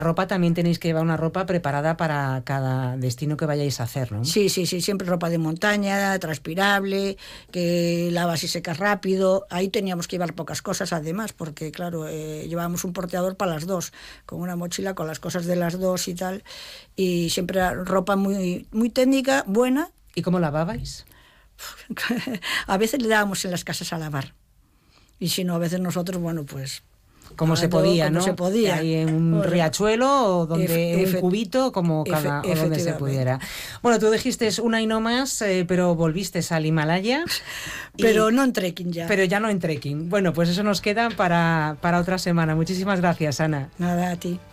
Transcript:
ropa también tenéis que llevar una ropa preparada para cada destino que vayáis a hacer, ¿no? Sí, siempre ropa de montaña, transpirable, que lavas y secas rápido. Ahí teníamos que llevar pocas cosas además, porque claro, llevábamos un porteador para las dos, con una mochila con las cosas de las dos y tal, y siempre ropa muy, muy técnica, buena. ¿Y cómo lavabais? A veces le dábamos en las casas a lavar, y si no, a veces nosotros, bueno, pues... Como se podía, como ¿no? se podía. Ahí en un riachuelo o donde un cubito, como cada o donde se pudiera. Bueno, tú dijiste una y no más, pero volviste al Himalaya. Pero no en trekking ya. Pero ya no en trekking. Bueno, pues eso nos queda para otra semana. Muchísimas gracias, Ana. Nada, a ti.